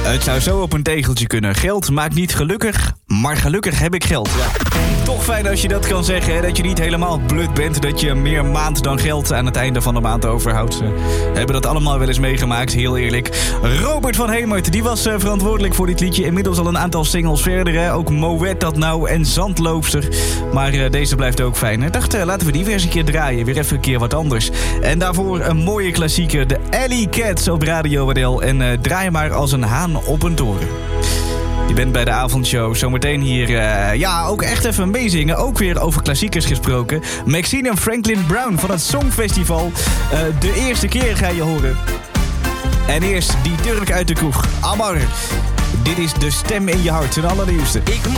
Het zou zo op een tegeltje kunnen. Geld maakt niet gelukkig, maar gelukkig heb ik geld. Ja. Toch fijn als je dat kan zeggen, hè? Dat je niet helemaal blut bent. Dat je meer maand dan geld aan het einde van de maand overhoudt. We hebben dat allemaal wel eens meegemaakt, heel eerlijk. Robert van Hemert, die was verantwoordelijk voor dit liedje. Inmiddels al een aantal singles verder, hè? Ook Moet dat nou en Zandloopster. Maar deze blijft ook fijn. Ik dacht, laten we die weer eens een keer draaien. Weer even een keer wat anders. En daarvoor een mooie klassieker. De Alley Cats op Radio WDL. En draai maar als een haan op een toren. Je bent bij de avondshow. Zometeen hier, ook echt even meezingen. Ook weer over klassiekers gesproken. Maxine en Franklin Brown van het Songfestival. De eerste keer ga je horen. En eerst die Turk uit de kroeg. Amar. Dit is de stem in je hart. Zijn allernieuwste.